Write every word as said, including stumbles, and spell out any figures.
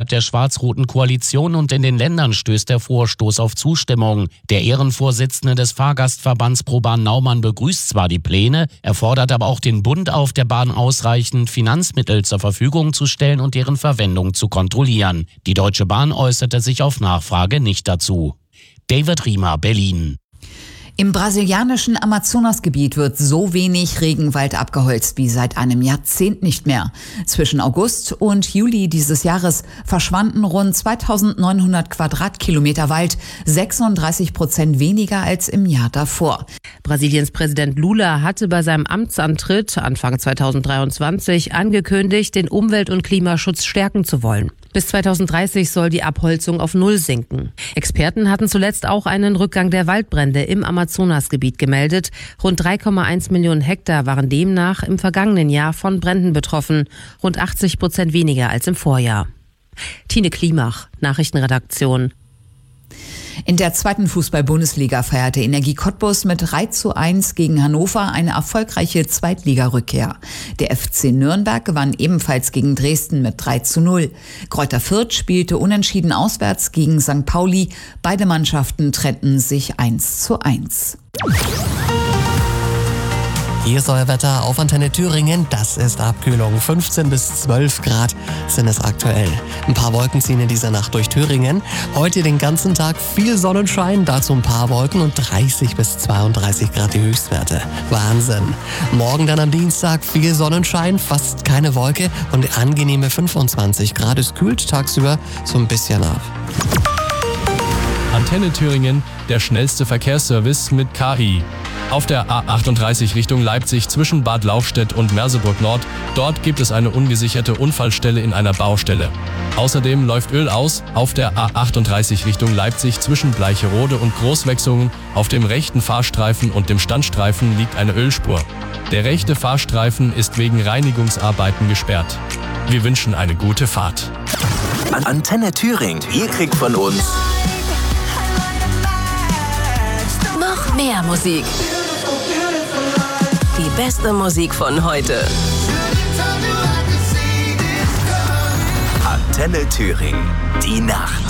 innerhalb der schwarz-roten Koalition und in den Ländern stößt der Vorstoß auf Zustimmung. Der Ehrenvorsitzende des Fahrgastverbands ProBahn Naumann begrüßt zwar die Pläne, er fordert aber auch den Bund auf, der Bahn ausreichend Finanzmittel zur Verfügung zu stellen und deren Verwendung zu kontrollieren. Die Deutsche Bahn äußerte sich auf Nachfrage nicht dazu. David Riemer, Berlin. Im brasilianischen Amazonasgebiet wird so wenig Regenwald abgeholzt wie seit einem Jahrzehnt nicht mehr. Zwischen August und Juli dieses Jahres verschwanden rund zweitausendneunhundert Quadratkilometer Wald, sechsunddreißig Prozent weniger als im Jahr davor. Brasiliens Präsident Lula hatte bei seinem Amtsantritt Anfang zweitausenddreiundzwanzig angekündigt, den Umwelt- und Klimaschutz stärken zu wollen. Bis zweitausenddreißig soll die Abholzung auf Null sinken. Experten hatten zuletzt auch einen Rückgang der Waldbrände im Amazonasgebiet gemeldet. Rund drei Komma eins Millionen Hektar waren demnach im vergangenen Jahr von Bränden betroffen. Rund achtzig Prozent weniger als im Vorjahr. Tine Klimach, Nachrichtenredaktion. In der zweiten Fußball-Bundesliga feierte Energie Cottbus mit drei zu eins gegen Hannover eine erfolgreiche Zweitligarückkehr. Der F C Nürnberg gewann ebenfalls gegen Dresden mit drei zu null. Greuther Fürth spielte unentschieden auswärts gegen Sankt Pauli. Beide Mannschaften trennten sich eins zu eins. Hier ist euer Wetter auf Antenne Thüringen. Das ist Abkühlung. fünfzehn bis zwölf Grad sind es aktuell. Ein paar Wolken ziehen in dieser Nacht durch Thüringen. Heute den ganzen Tag viel Sonnenschein, dazu ein paar Wolken und dreißig bis zweiunddreißig Grad die Höchstwerte. Wahnsinn. Morgen dann am Dienstag viel Sonnenschein, fast keine Wolke und angenehme fünfundzwanzig Grad. Es kühlt tagsüber so ein bisschen ab. Antenne Thüringen, der schnellste Verkehrsservice mit K I. Auf der A achtunddreißig Richtung Leipzig zwischen Bad Lauchstädt und Merseburg Nord. Dort gibt es eine ungesicherte Unfallstelle in einer Baustelle. Außerdem läuft Öl aus auf der A achtunddreißig Richtung Leipzig zwischen Bleicherode und Großwechsungen. Auf dem rechten Fahrstreifen und dem Standstreifen liegt eine Ölspur. Der rechte Fahrstreifen ist wegen Reinigungsarbeiten gesperrt. Wir wünschen eine gute Fahrt. Antenne Thüringen, ihr kriegt von uns noch mehr Musik. Die beste Musik von heute. Antenne Thüringen, die Nacht.